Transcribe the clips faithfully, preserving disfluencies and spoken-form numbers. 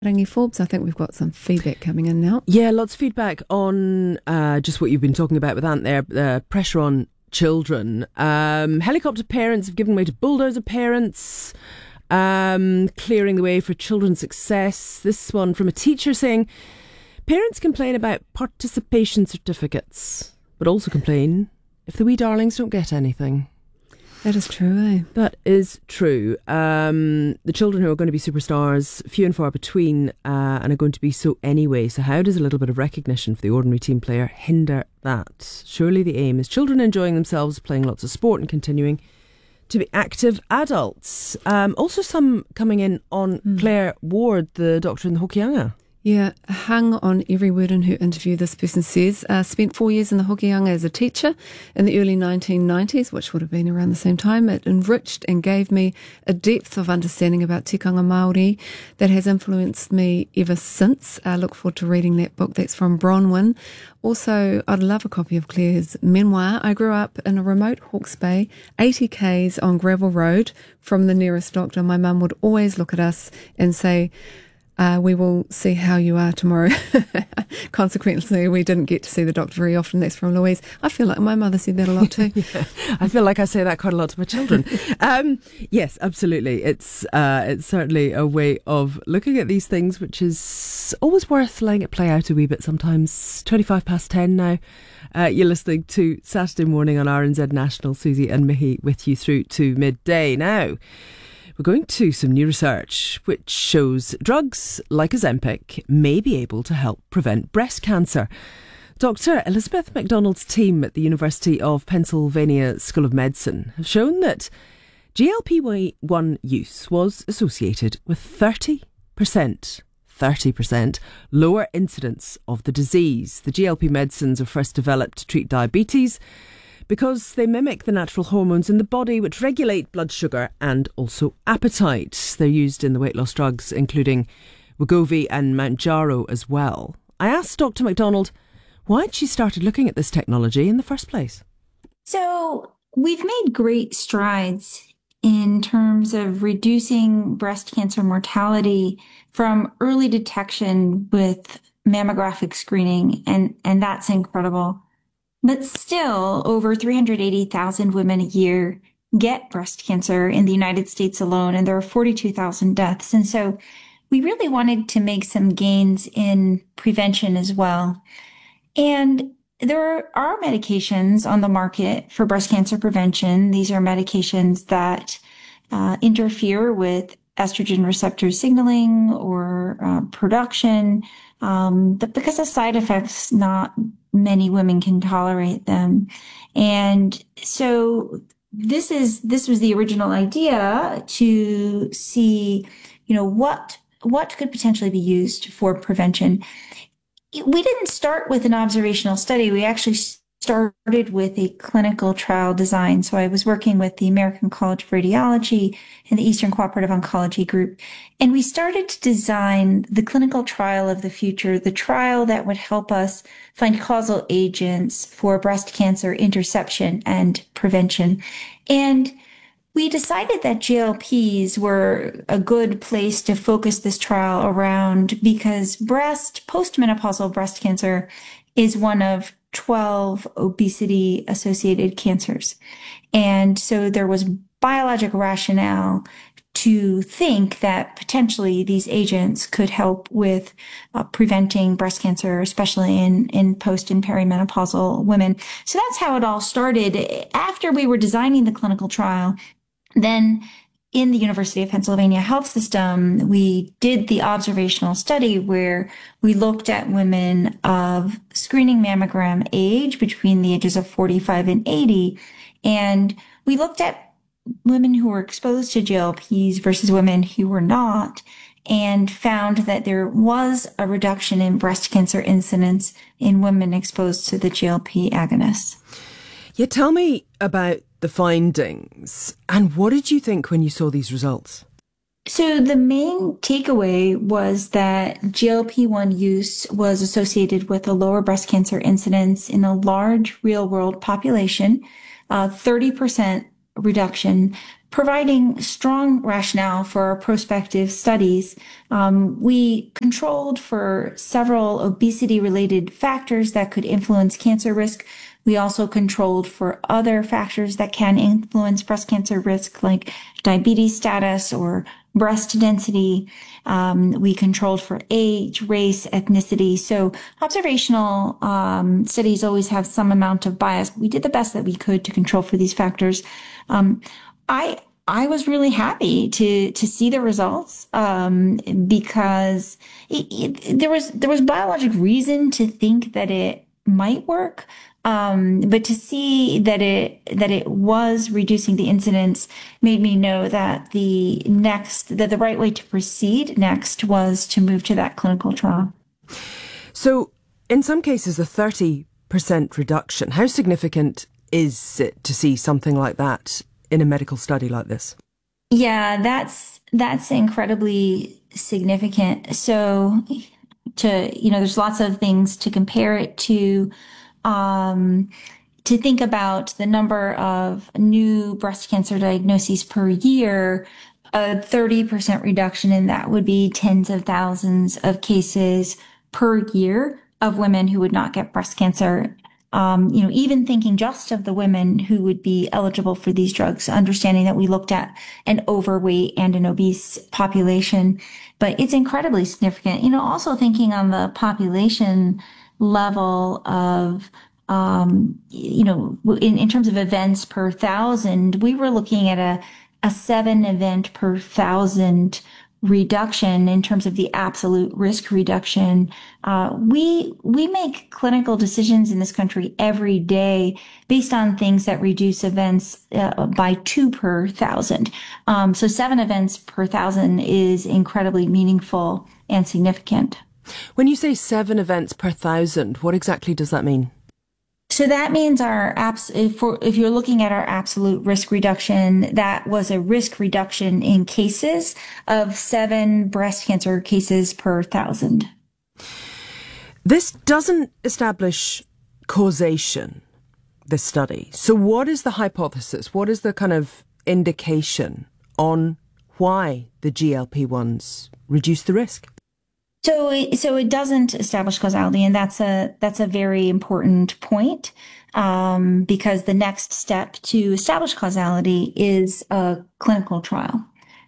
Rangi Forbes, I think we've got some feedback coming in now. Yeah, lots of feedback on uh, just what you've been talking about with Ant there, uh, pressure on children. Um, helicopter parents have given way to bulldozer parents, um, clearing the way for children's success. This one from a teacher saying, parents complain about participation certificates, but also complain if the wee darlings don't get anything. That is true, eh? That is true. Um, the children who are going to be superstars, few and far between, uh, and are going to be so anyway. So how does a little bit of recognition for the ordinary team player hinder that? Surely the aim is children enjoying themselves, playing lots of sport and continuing to be active adults. Um, also some coming in on mm. Claire Ward, the doctor in the Hokianga. Yeah, hung on every word in her interview, this person says. Uh, spent four years in the Hokianga as a teacher in the early nineteen nineties, which would have been around the same time. It enriched and gave me a depth of understanding about tikanga Māori that has influenced me ever since. I uh, look forward to reading that book. That's from Bronwyn. Also, I'd love a copy of Claire's memoir. I grew up in a remote Hawke's Bay, eighty kays on gravel road from the nearest doctor. My mum would always look at us and say, Uh, we will see how you are tomorrow. Consequently, we didn't get to see the doctor very often. That's from Louise. I feel like my mother said that a lot too. Yeah, I feel like I say that quite a lot to my children. um, yes, absolutely. It's uh, it's certainly a way of looking at these things, which is always worth letting it play out a wee bit sometimes. twenty-five past ten now. Uh, you're listening to Saturday Morning on R N Z National. Susie and Mihi with you through to midday now. We're going to some new research which shows drugs like Ozempic may be able to help prevent breast cancer. Doctor Elizabeth McDonald's team at the University of Pennsylvania School of Medicine have shown that G L P one use was associated with thirty percent, thirty percent lower incidence of the disease. The G L P medicines are first developed to treat diabetes because they mimic the natural hormones in the body which regulate blood sugar and also appetite. They're used in the weight loss drugs, including Wegovy and Mounjaro as well. I asked Doctor McDonald why she started looking at this technology in the first place. So we've made great strides in terms of reducing breast cancer mortality from early detection with mammographic screening, and, and that's incredible. But still, over three hundred eighty thousand women a year get breast cancer in the United States alone, and there are forty-two thousand deaths. And so we really wanted to make some gains in prevention as well. And there are medications on the market for breast cancer prevention. These are medications that uh, interfere with estrogen receptor signaling or uh, production, um, but because of side effects, not many women can tolerate them. And so this is, this was the original idea to see, you know, what, what could potentially be used for prevention. We didn't start with an observational study. We actually started with a clinical trial design. So I was working with the American College of Radiology and the Eastern Cooperative Oncology Group. And we started to design the clinical trial of the future, the trial that would help us find causal agents for breast cancer interception and prevention. And we decided that G L Ps were a good place to focus this trial around because breast, postmenopausal breast cancer is one of twelve obesity-associated cancers. And so there was biologic rationale to think that potentially these agents could help with uh, preventing breast cancer, especially in, in post and perimenopausal women. So that's how it all started. After we were designing the clinical trial, then in the University of Pennsylvania Health System, we did the observational study where we looked at women of screening mammogram age between the ages of forty-five and eighty. And we looked at women who were exposed to G L Ps versus women who were not, and found that there was a reduction in breast cancer incidence in women exposed to the G L P agonists. Yeah, tell me about the findings and what did you think when you saw these results? So the main takeaway was that G L P one use was associated with a lower breast cancer incidence in a large real-world population, uh, thirty percent reduction providing strong rationale for our prospective studies. Um, we controlled for several obesity-related factors that could influence cancer risk. We also controlled for other factors that can influence breast cancer risk, like diabetes status or breast density. Um, we controlled for age, race, ethnicity. So observational um, studies always have some amount of bias. We did the best that we could to control for these factors. Um, I I was really happy to to see the results um, because it, it, there was there was biologic reason to think that it might work. Um, but to see that it that it was reducing the incidence made me know that the next that the right way to proceed next was to move to that clinical trial. So, in some cases, a thirty percent reduction. How significant is it to see something like that in a medical study like this? Yeah, that's that's incredibly significant. So, to you know, there's lots of things to compare it to. Um, to think about the number of new breast cancer diagnoses per year, a thirty percent reduction in that would be tens of thousands of cases per year of women who would not get breast cancer. Um, you know, even thinking just of the women who would be eligible for these drugs, understanding that we looked at an overweight and an obese population, but it's incredibly significant. You know, also thinking on the population level of, um, you know, in, in terms of events per thousand, we were looking at a, a seven event per thousand reduction in terms of the absolute risk reduction. Uh, we, we make clinical decisions in this country every day based on things that reduce events uh, by two per thousand. Um, so seven events per thousand is incredibly meaningful and significant. When you say seven events per thousand, what exactly does that mean? So that means our abs- if, for, if you're looking at our absolute risk reduction, that was a risk reduction in cases of seven breast cancer cases per thousand. This doesn't establish causation, this study. So what is the hypothesis? What is the kind of indication on why the G L P ones reduce the risk? So, it, so it doesn't establish causality, and that's a that's a very important point, um, because the next step to establish causality is a clinical trial.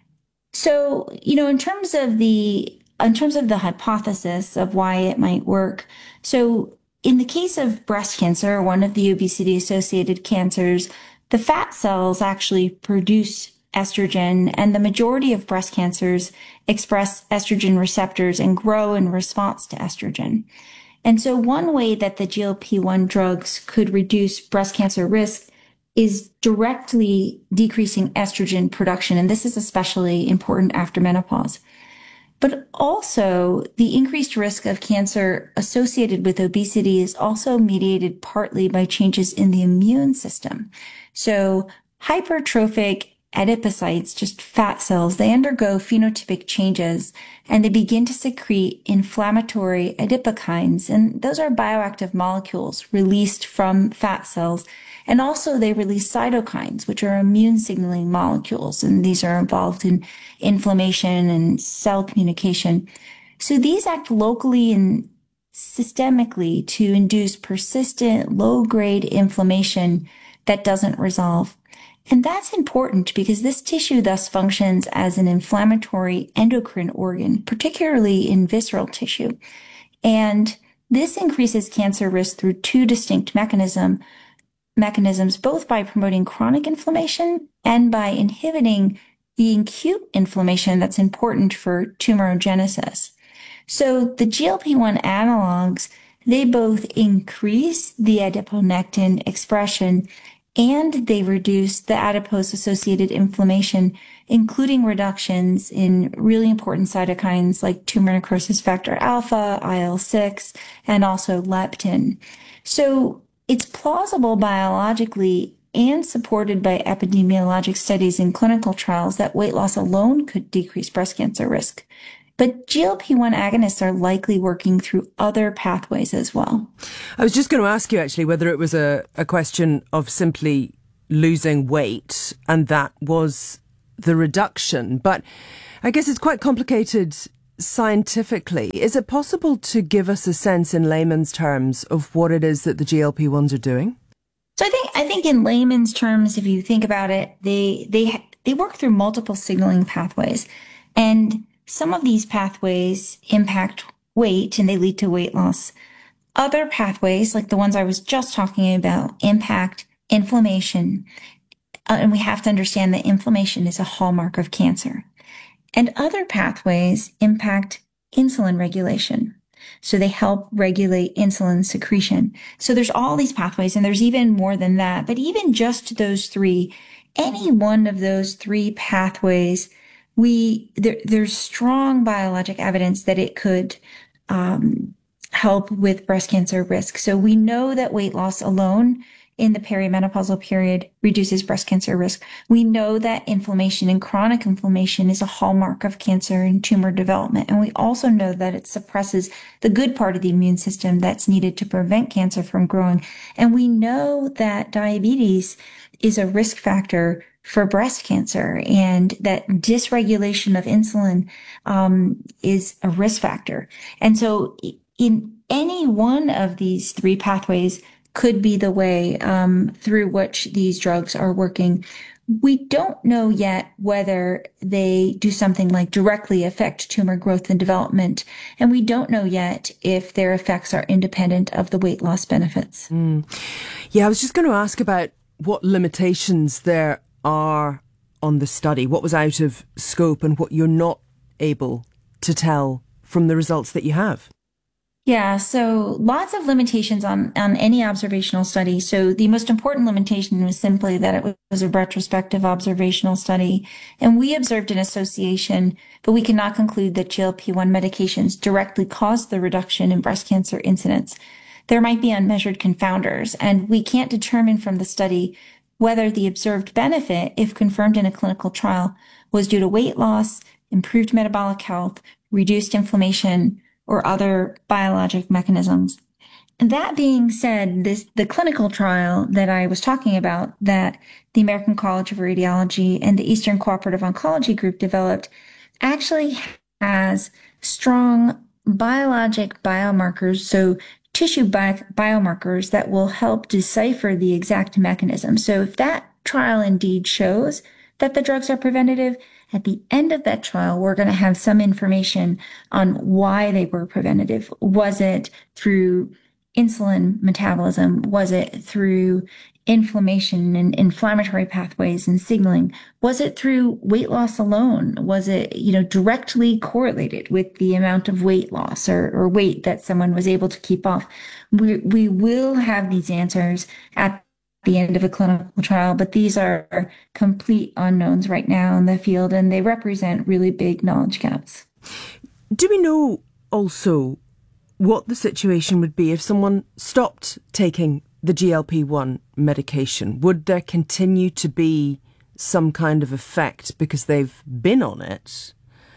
So, you know, in terms of the in terms of the hypothesis of why it might work, so in the case of breast cancer, one of the obesity-associated cancers, the fat cells actually produce estrogen, and the majority of breast cancers express estrogen receptors and grow in response to estrogen. And so one way that the G L P one drugs could reduce breast cancer risk is directly decreasing estrogen production. And this is especially important after menopause. But also, the increased risk of cancer associated with obesity is also mediated partly by changes in the immune system. So hypertrophic adipocytes, just fat cells, they undergo phenotypic changes and they begin to secrete inflammatory adipokines. And those are bioactive molecules released from fat cells. And also they release cytokines, which are immune signaling molecules. And these are involved in inflammation and cell communication. So these act locally and systemically to induce persistent low-grade inflammation that doesn't resolve. And that's important because this tissue thus functions as an inflammatory endocrine organ, particularly in visceral tissue. And this increases cancer risk through two distinct mechanism, mechanisms, both by promoting chronic inflammation and by inhibiting the acute inflammation that's important for tumorigenesis. So the G L P one analogs, they both increase the adiponectin expression and they reduce the adipose-associated inflammation, including reductions in really important cytokines like tumor necrosis factor alpha, I L six, and also leptin. So it's plausible biologically and supported by epidemiologic studies in clinical trials that weight loss alone could decrease breast cancer risk. But G L P one agonists are likely working through other pathways as well. I was just going to ask you actually whether it was a, a question of simply losing weight, and that was the reduction. But I guess it's quite complicated scientifically. Is it possible to give us a sense in layman's terms of what it is that the G L P ones are doing? So I think I think in layman's terms, if you think about it, they they they work through multiple signaling pathways, and some of these pathways impact weight and they lead to weight loss. Other pathways, like the ones I was just talking about, impact inflammation. Uh, and we have to understand that inflammation is a hallmark of cancer. And other pathways impact insulin regulation. So they help regulate insulin secretion. So there's all these pathways, and there's even more than that. But even just those three, any one of those three pathways, we there, there's strong biologic evidence that it could um, help with breast cancer risk. So we know that weight loss alone in the perimenopausal period reduces breast cancer risk. We know that inflammation and chronic inflammation is a hallmark of cancer and tumor development. And we also know that it suppresses the good part of the immune system that's needed to prevent cancer from growing. And we know that diabetes is a risk factor for breast cancer, and that dysregulation of insulin um, is a risk factor. And so in any one of these three pathways could be the way um, through which these drugs are working. We don't know yet whether they do something like directly affect tumor growth and development. And we don't know yet if their effects are independent of the weight loss benefits. Mm. Yeah, I was just going to ask about what limitations there are on the study, what was out of scope and what you're not able to tell from the results that you have. Yeah, so lots of limitations on, on any observational study. So the most important limitation was simply that it was a retrospective observational study. And we observed an association, but we cannot conclude that G L P one medications directly caused the reduction in breast cancer incidence. There might be unmeasured confounders, and we can't determine from the study whether the observed benefit, if confirmed in a clinical trial, was due to weight loss, improved metabolic health, reduced inflammation, or other biologic mechanisms. And that being said, this the clinical trial that I was talking about that the American College of Radiology and the Eastern Cooperative Oncology Group developed actually has strong biologic biomarkers, so tissue bi- biomarkers that will help decipher the exact mechanism. So if that trial indeed shows that the drugs are preventative, at the end of that trial, we're going to have some information on why they were preventative. Was it through insulin metabolism? Was it through inflammation and inflammatory pathways and signaling? Was it through weight loss alone? Was it, you know, directly correlated with the amount of weight loss or, or weight that someone was able to keep off? We, we will have these answers at the end of a clinical trial, but these are complete unknowns right now in the field, and they represent really big knowledge gaps. Do we know also what the situation would be if someone stopped taking the G L P one medication? Would there continue to be some kind of effect because they've been on it?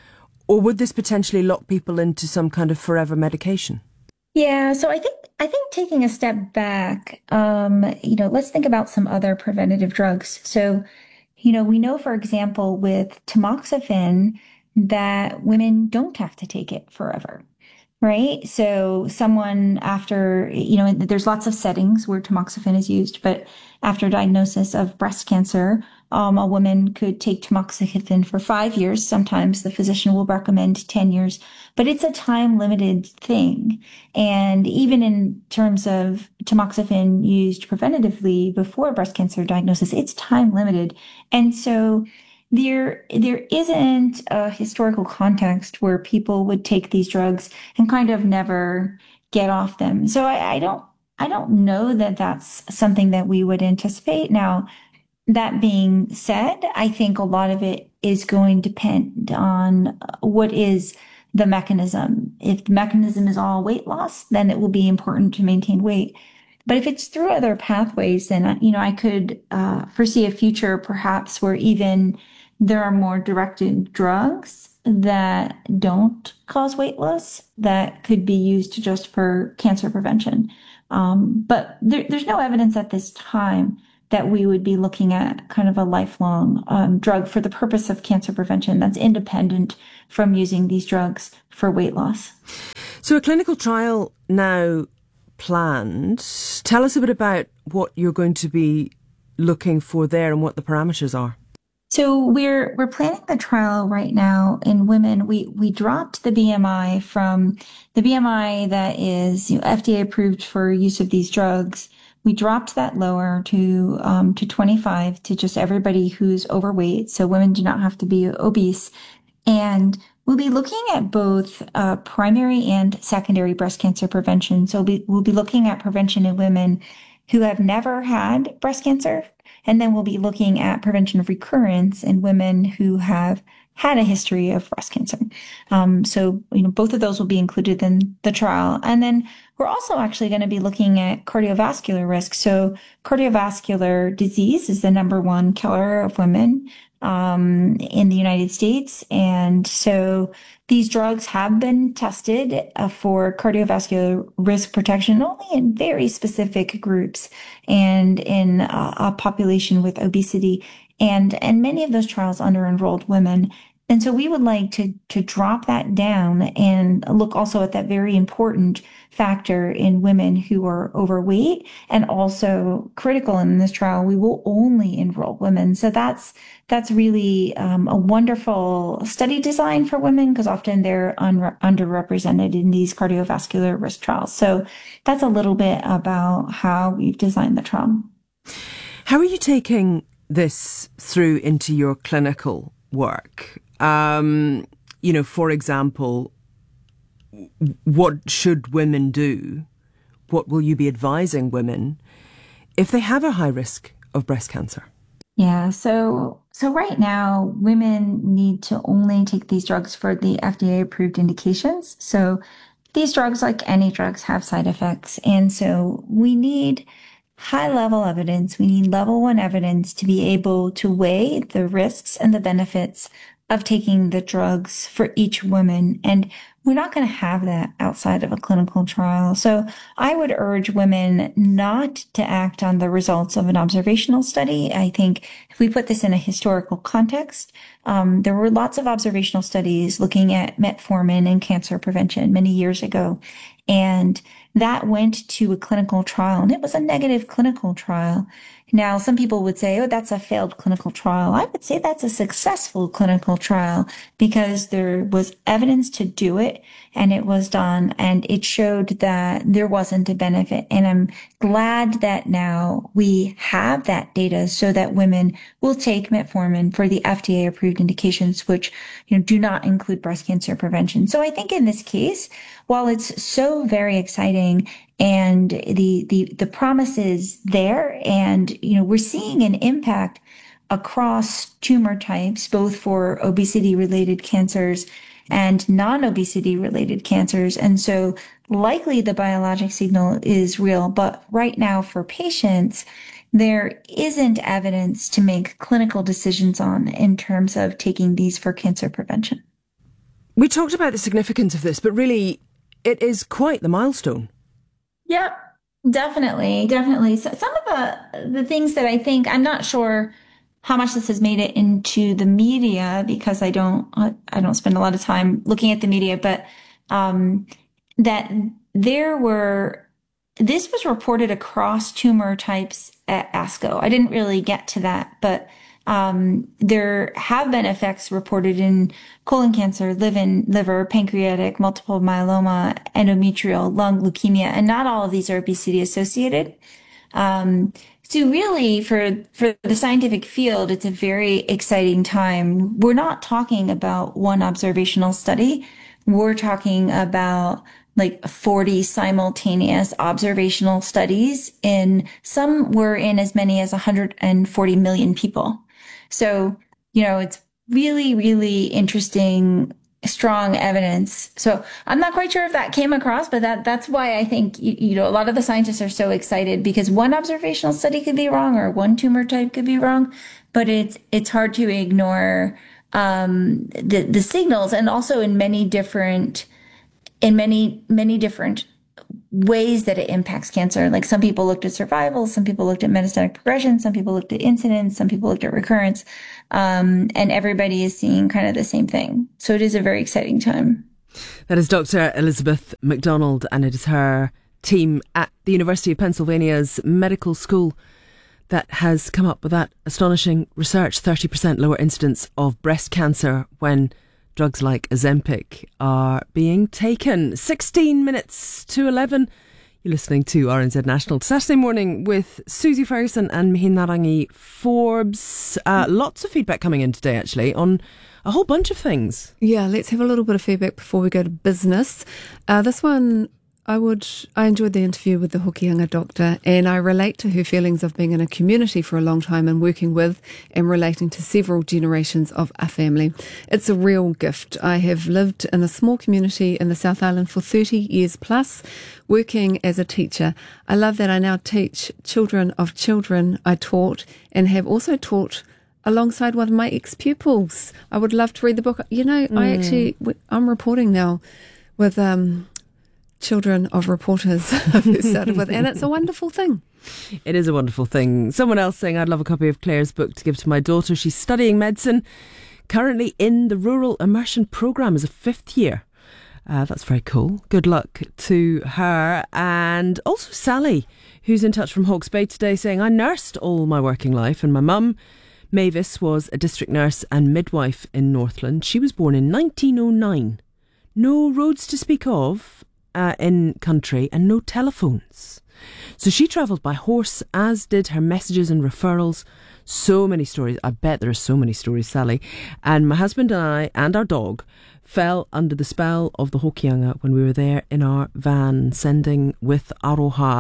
Or would this potentially lock people into some kind of forever medication? Yeah, so I think I think taking a step back, um, you know, let's think about some other preventative drugs. So, you know, we know, for example, with tamoxifen that women don't have to take it forever, right? So someone after, you know, there's lots of settings where tamoxifen is used, but after diagnosis of breast cancer, um, a woman could take tamoxifen for five years. Sometimes the physician will recommend ten years, but it's a time limited thing. And even in terms of tamoxifen used preventatively before breast cancer diagnosis, it's time limited. And so there, there isn't a historical context where people would take these drugs and kind of never get off them. So I, I don't, I don't know that that's something that we would anticipate. Now, that being said, I think a lot of it is going to depend on what is the mechanism. If the mechanism is all weight loss, then it will be important to maintain weight. But if it's through other pathways, then, you know, I could uh, foresee a future perhaps where even there are more directed drugs that don't cause weight loss that could be used just for cancer prevention. Um, but there, there's no evidence at this time that we would be looking at kind of a lifelong um, drug for the purpose of cancer prevention that's independent from using these drugs for weight loss. So a clinical trial now planned. Tell us a bit about what you're going to be looking for there and what the parameters are. So we're we're planning the trial right now in women. We we dropped the B M I from the B M I that is, you know, F D A approved for use of these drugs. We dropped that lower to um, to twenty-five, to just everybody who's overweight. So women do not have to be obese. And we'll be looking at both uh, primary and secondary breast cancer prevention. So we, we'll be looking at prevention in women who have never had breast cancer. And then we'll be looking at prevention of recurrence in women who have had a history of breast cancer. Um, so, you know, both of those will be included in the trial. And then we're also actually going to be looking at cardiovascular risk. So cardiovascular disease is the number one killer of women um, in the United States. And so these drugs have been tested uh, for cardiovascular risk protection only in very specific groups and in uh, a population with obesity. And, and many of those trials under-enrolled women. And so we would like to, to drop that down and look also at that very important factor in women who are overweight, and also critical in this trial, we will only enroll women. So that's, that's really um, a wonderful study design for women, because often they're un- underrepresented in these cardiovascular risk trials. So that's a little bit about how we've designed the trial. How are you taking this through into your clinical work? Um, you know, for example, what should women do? What will you be advising women if they have a high risk of breast cancer? Yeah, so so right now, women need to only take these drugs for the F D A-approved indications. So these drugs, like any drugs, have side effects. And so we need high-level evidence. We need level one evidence to be able to weigh the risks and the benefits of taking the drugs for each woman. And we're not going to have that outside of a clinical trial. So I would urge women not to act on the results of an observational study. I think if we put this in a historical context, um, there were lots of observational studies looking at metformin and cancer prevention many years ago. And that went to a clinical trial, and it was a negative clinical trial. Now, some people would say, oh, that's a failed clinical trial. I would say that's a successful clinical trial, because there was evidence to do it, and it was done, and it showed that there wasn't a benefit. And I'm glad that now we have that data so that women will take metformin for the F D A-approved indications, which, you know, do not include breast cancer prevention. So I think in this case, while it's so very exciting and the, the, the promise is there, and, you know, we're seeing an impact across tumor types, both for obesity related cancers and non-obesity related cancers. And so likely the biologic signal is real, but right now for patients, there isn't evidence to make clinical decisions on in terms of taking these for cancer prevention. We talked about the significance of this, but really it is quite the milestone. Yep, definitely, definitely. So some of the the things that I think, I'm not sure how much this has made it into the media, because I don't I don't spend a lot of time looking at the media, but um, that there were this was reported across tumor types at ASCO. I didn't really get to that, but Um, there have been effects reported in colon cancer, liver, liver, pancreatic, multiple myeloma, endometrial, lung, leukemia, and not all of these are obesity associated. Um, so really for, for the scientific field, it's a very exciting time. We're not talking about one observational study. We're talking about like forty simultaneous observational studies, and some were in as many as one hundred forty million people. So, you know, it's really, really interesting, strong evidence. So I'm not quite sure if that came across, but that that's why I think, you, you know, a lot of the scientists are so excited, because one observational study could be wrong, or one tumor type could be wrong, but it's it's hard to ignore um, the the signals, and also in many different in many many different ways that it impacts cancer. Like some people looked at survival, some people looked at metastatic progression, some people looked at incidence, some people looked at recurrence, um, and everybody is seeing kind of the same thing. So it is a very exciting time. That is Doctor Elizabeth McDonald, and it is her team at the University of Pennsylvania's medical school that has come up with that astonishing research, thirty percent lower incidence of breast cancer when drugs like Ozempic are being taken. sixteen minutes to eleven. You're listening to R N Z National Saturday Morning with Susie Ferguson and Mihin Narangi Forbes. Uh, lots of feedback coming in today, actually, on a whole bunch of things. Yeah, let's have a little bit of feedback before we go to business. Uh, this one, I would. I enjoyed the interview with the Hokianga doctor, and I relate to her feelings of being in a community for a long time and working with and relating to several generations of a family. It's a real gift. I have lived in a small community in the South Island for thirty years plus, working as a teacher. I love that I now teach children of children I taught and have also taught alongside one of my ex-pupils. I would love to read the book. You know, mm. I actually, I'm reporting now with... um. children of reporters who started with, and it's a wonderful thing. It is a wonderful thing. Someone else saying, I'd love a copy of Claire's book to give to my daughter. She's studying medicine, currently in the Rural Immersion Programme as a fifth year. Uh, that's very cool. Good luck to her. And also Sally, who's in touch from Hawke's Bay today, saying, I nursed all my working life, and my mum, Mavis, was a district nurse and midwife in Northland. She was born in nineteen oh nine. No roads to speak of Uh, in country, and no telephones. So she travelled by horse, as did her messages and referrals. So many stories. I bet there are so many stories, Sally. And my husband and I and our dog fell under the spell of the Hokianga when we were there in our van sending with Aroha.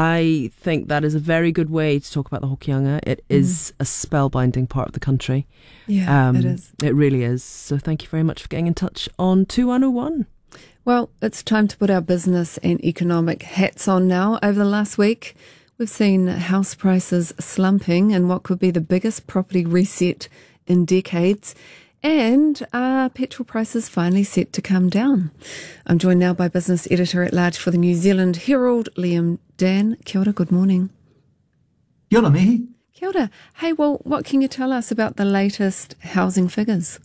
I think that is a very good way to talk about the Hokianga. It mm. is a spellbinding part of the country. Yeah, um, it is. It really is. So thank you very much for getting in touch on two one oh one. Well, it's time to put our business and economic hats on now. Over the last week, we've seen house prices slumping and what could be the biggest property reset in decades, and uh, petrol prices finally set to come down. I'm joined now by business editor-at-large for the New Zealand Herald, Liam Dan. Kia ora, good morning. Kia ora, mihi. Kia ora. Hey, well, what can you tell us about the latest housing figures?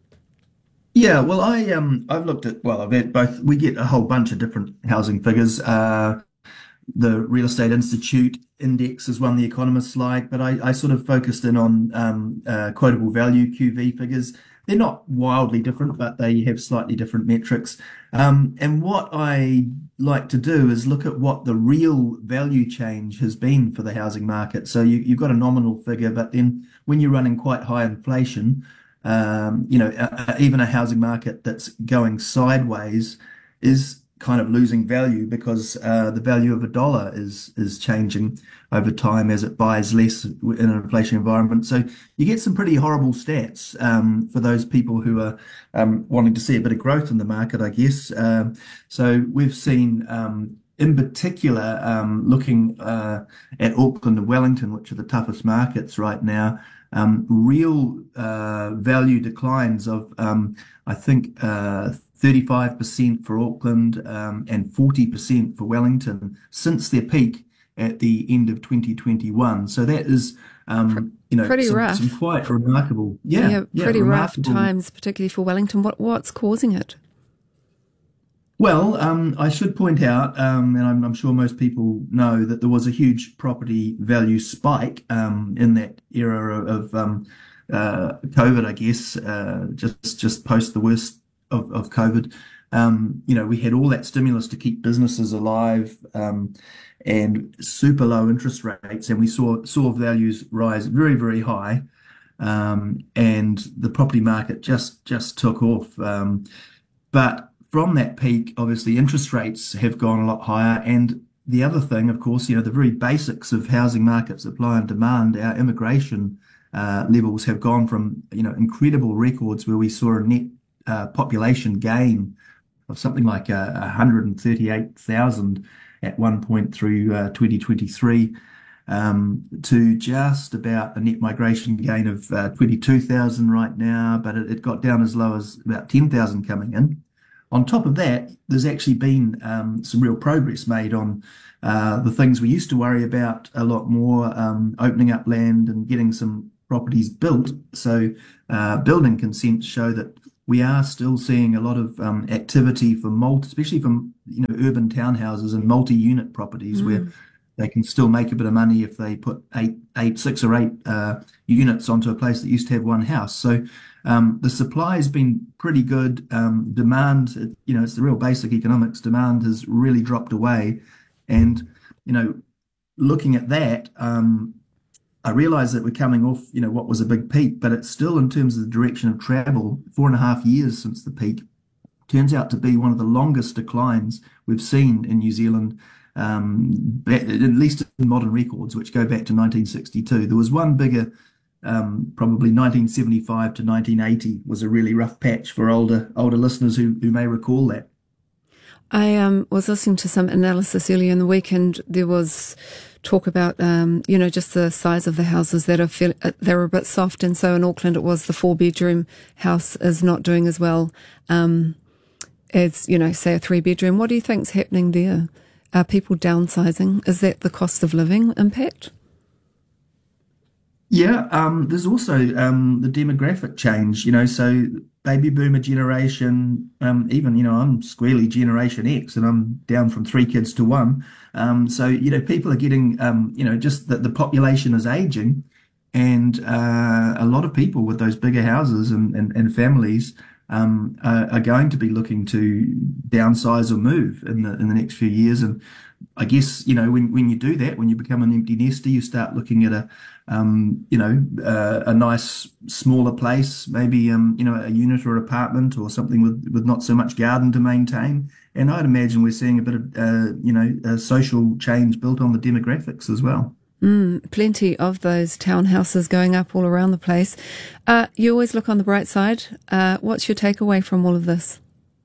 Yeah, well, I um, I've looked at well, I've had both. We get a whole bunch of different housing figures. Uh, the Real Estate Institute index is one the economists like, but I, I sort of focused in on um, uh, quotable value Q V figures. They're not wildly different, but they have slightly different metrics. Um, and what I like to do is look at what the real value change has been for the housing market. So you, you've got a nominal figure, but then when you're running quite high inflation, Um, you know, uh, even a housing market that's going sideways is kind of losing value because uh, the value of a dollar is is changing over time as it buys less in an inflation environment. So you get some pretty horrible stats um, for those people who are um, wanting to see a bit of growth in the market, I guess. Um, so we've seen, um, in particular, um, looking uh, at Auckland and Wellington, which are the toughest markets right now, Um, real uh, value declines of, um, I think, uh, thirty-five percent for Auckland um, and forty percent for Wellington since their peak at the end of twenty twenty-one. So that is, um, you know, pretty some, rough. some quite remarkable, yeah, yeah, yeah pretty rough remarkable. times, particularly for Wellington. What what's causing it? Well, um, I should point out, um, and I'm, I'm sure most people know, that there was a huge property value spike um, in that era of um, uh, COVID, I guess, uh, just just post the worst of, of COVID. Um, you know, we had all that stimulus to keep businesses alive um, and super low interest rates, and we saw saw values rise very, very high, um, and the property market just just took off. Um, but From that peak, obviously, interest rates have gone a lot higher. And the other thing, of course, you know, the very basics of housing market supply and demand, our immigration uh, levels have gone from, you know, incredible records where we saw a net uh, population gain of something like uh, one hundred thirty-eight thousand at one point through uh, twenty twenty-three um, to just about a net migration gain of uh, twenty-two thousand right now. But it, it got down as low as about ten thousand coming in. on top of that, there's actually been um, some real progress made on uh, the things we used to worry about a lot more, um, opening up land and getting some properties built. So uh, building consents show that we are still seeing a lot of um, activity for multi, especially from you know urban townhouses and multi-unit properties where Mm. they can still make a bit of money if they put eight, eight, six or eight uh, units onto a place that used to have one house. So um, the supply has been pretty good. Um, demand, it- you know, it's the real basic economics. Demand has really dropped away, and you know, looking at that, um, I realize that we're coming off, you know, what was a big peak, but it's still in terms of the direction of travel, four and a half years since the peak, turns out to be one of the longest declines we've seen in New Zealand, um, ba- at least in modern records, which go back to nineteen sixty-two. There was one bigger, um, probably nineteen seventy-five to nineteen eighty was a really rough patch for older older listeners who, who may recall that. I um, was listening to some analysis earlier in the week, and there was talk about, um, you know, just the size of the houses that are feel, uh, they're a bit soft. And so in Auckland, it was the four bedroom house is not doing as well um, as, you know, say a three bedroom. What do you think's happening there? Are people downsizing? Is that the cost of living impact? Yeah, um, there's also um, the demographic change, you know, so baby boomer generation, um, even, you know, I'm squarely Generation X and I'm down from three kids to one. Um, so, you know, people are getting, um, you know, just that the population is aging and uh, a lot of people with those bigger houses and, and, and families um, are, are going to be looking to downsize or move in the in the next few years. And I guess, you know, when, when you do that, when you become an empty nester, you start looking at a, um, you know, uh, a nice smaller place, maybe, um, you know, a unit or apartment or something with, with not so much garden to maintain. And I'd imagine we're seeing a bit of, uh, you know, a social change built on the demographics as well. Mm, plenty of those townhouses going up all around the place. Uh, you always look on the bright side. Uh, what's your takeaway from all of this?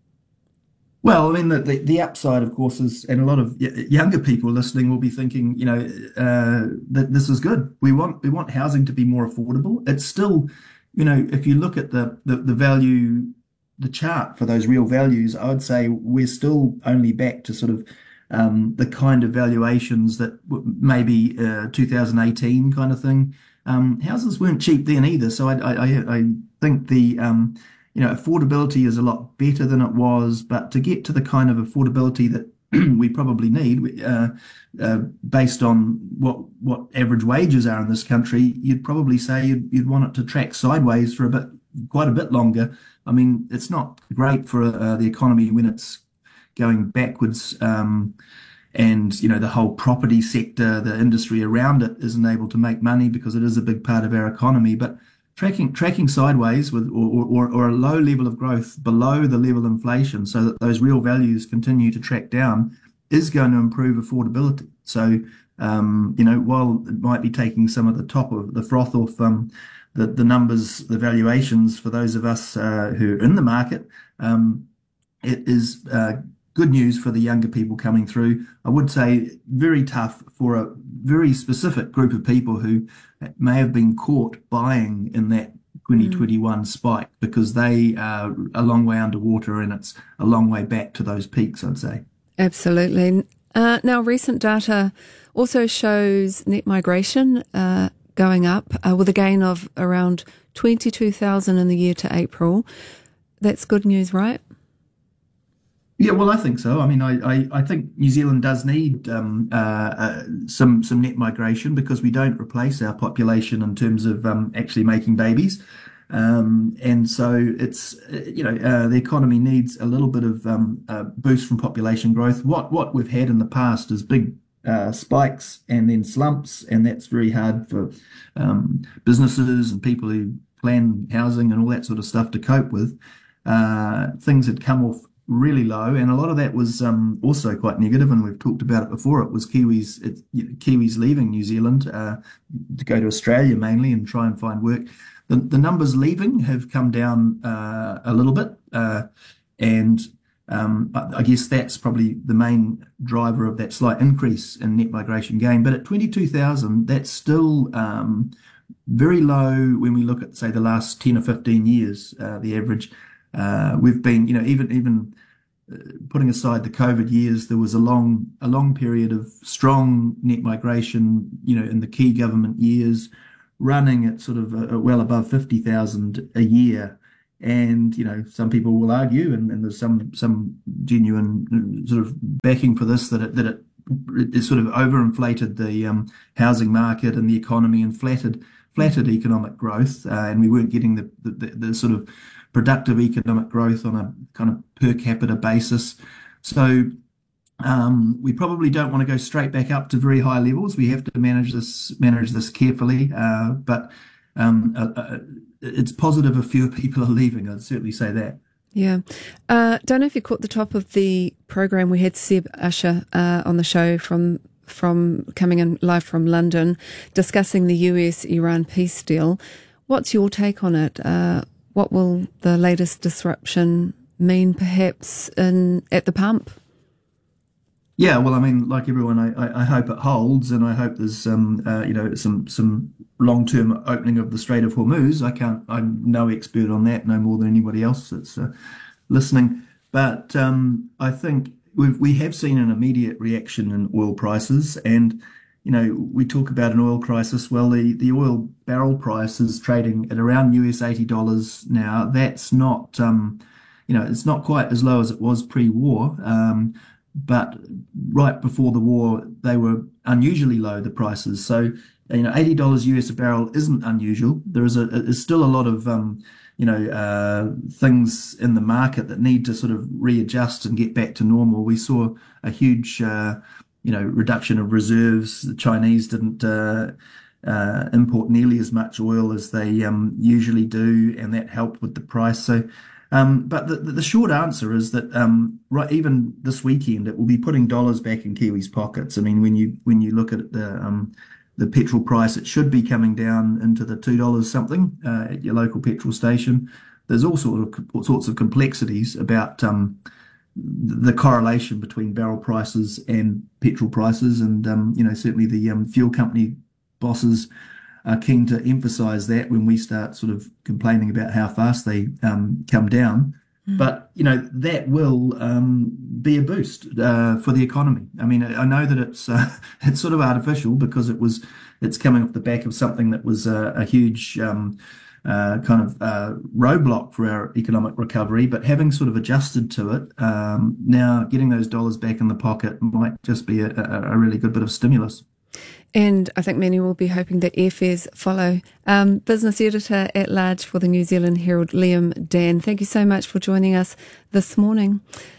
Well, I mean, the, the, the upside, of course, is, and a lot of y- younger people listening will be thinking, you know, uh, that this is good. We want we want housing to be more affordable. It's still, you know, if you look at the the, the value, the chart for those real values, I would say we're still only back to sort of um, the kind of valuations that w- maybe uh, two thousand eighteen kind of thing. Um, houses weren't cheap then either, so I I, I I think the um, you know, affordability is a lot better than it was, but to get to the kind of affordability that we probably need, uh, uh, based on what what average wages are in this country, you'd probably say you'd, you'd want it to track sideways for a bit, quite a bit longer. I mean, it's not great for uh, the economy when it's going backwards, um, and you know the whole property sector, the industry around it, isn't able to make money because it is a big part of our economy, but tracking tracking sideways with or, or, or a low level of growth below the level of inflation so that those real values continue to track down is going to improve affordability. So, um, you know, while it might be taking some of the top of the froth off um, the, the numbers, the valuations for those of us uh, who are in the market, um, it is uh, good news for the younger people coming through. I would say very tough for a very specific group of people who may have been caught buying in that twenty twenty-one spike because they are a long way underwater and it's a long way back to those peaks, I'd say. Absolutely. Uh, now, recent data also shows net migration uh, going up uh, with a gain of around twenty-two thousand in the year to April. That's good news, right? Yeah, well, I think so. I mean, I, I, I think New Zealand does need um, uh, uh, some some net migration because we don't replace our population in terms of um, actually making babies. Um, and so it's, uh, you know, uh, the economy needs a little bit of um, uh, boost from population growth. What what we've had in the past is big uh, spikes and then slumps, and that's very hard for um, businesses and people who plan housing and all that sort of stuff to cope with. Uh, things had come off really low, and a lot of that was um, also quite negative, and we've talked about it before. It was Kiwis, it, you know, Kiwis leaving New Zealand uh, to go to Australia mainly and try and find work. The, the numbers leaving have come down uh, a little bit, uh, and um, I, I guess that's probably the main driver of that slight increase in net migration gain. But at twenty-two thousand, that's still um, very low when we look at, say, the last ten or fifteen years, uh, the average. Uh, we've been, you know, even even putting aside the COVID years, there was a long a long period of strong net migration, you know, in the key government years, running at sort of a, a well above fifty thousand a year. And, you know, some people will argue, and, and there's some some genuine sort of backing for this, that it, that it, it sort of overinflated the um, housing market and the economy and flattered flattered economic growth, uh, and we weren't getting the, the, the sort of productive economic growth on a kind of per capita basis. So um, we probably don't want to go straight back up to very high levels. We have to manage this manage this carefully, uh, but um, uh, uh, it's positive a fewer people are leaving. I'd certainly say that. Yeah. Uh, don't know if you caught the top of the program. We had Seb Usher uh, on the show from from coming in live from London, discussing the U S Iran peace deal. What's your take on it? Uh, what will the latest disruption mean, perhaps, in at the pump? Yeah, well, I mean, like everyone, I, I, I hope it holds, and I hope there's some, uh, you know, some some long-term opening of the Strait of Hormuz. I can't, I'm no expert on that, no more than anybody else that's uh, listening. But um, I think we've we have seen an immediate reaction in oil prices, and you know, we talk about an oil crisis. Well, the the oil barrel price is trading at around U S eighty dollars now. That's not, um, you know, it's not quite as low as it was pre-war. Um, But right before the war, they were unusually low, the prices. So, you know, eighty dollars U S a barrel isn't unusual. There is a, there's still a lot of, um, you know, uh, things in the market that need to sort of readjust and get back to normal. We saw a huge, uh, you know, reduction of reserves. The Chinese didn't uh, uh, import nearly as much oil as they um, usually do, and that helped with the price. So, Um, but the, the short answer is that um, right, even this weekend, it will be putting dollars back in Kiwis' pockets. I mean, when you when you look at the um, the petrol price, it should be coming down into the two dollars something uh, at your local petrol station. There's all sort of all sorts of complexities about um, the correlation between barrel prices and petrol prices, and um, you know, certainly the um, fuel company bosses are keen to emphasize that when we start sort of complaining about how fast they um, come down. Mm. But, you know, that will um, be a boost uh, for the economy. I mean, I know that it's uh, it's sort of artificial because it was it's coming off the back of something that was a, a huge um, uh, kind of uh, roadblock for our economic recovery. But having sort of adjusted to it, um, now getting those dollars back in the pocket might just be a, a, a really good bit of stimulus. And I think many will be hoping that airfares follow. Um, business editor at large for the New Zealand Herald, Liam Dan, thank you so much for joining us this morning.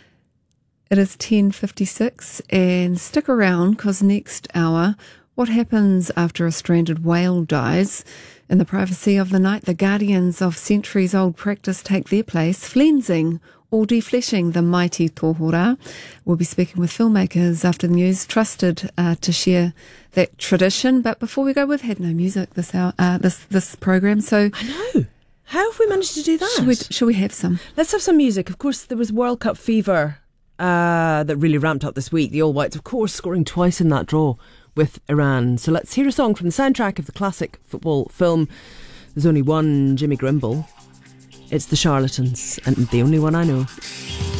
It is ten fifty-six, and stick around because next hour, what happens after a stranded whale dies? In the privacy of the night, the guardians of centuries-old practice take their place, flensing or defleshing the mighty tohora. We'll be speaking with filmmakers after the news, trusted uh, to share that tradition. But before we go, we've had no music this hour, uh, this this program. So I know. How have we managed to do that? Should we, should we have some? Let's have some music. Of course, there was World Cup fever uh, that really ramped up this week. The All Whites, of course, scoring twice in that draw with Iran. So let's hear a song from the soundtrack of the classic football film. There's only one Jimmy Grimble. It's The Charlatans, and the only one I know.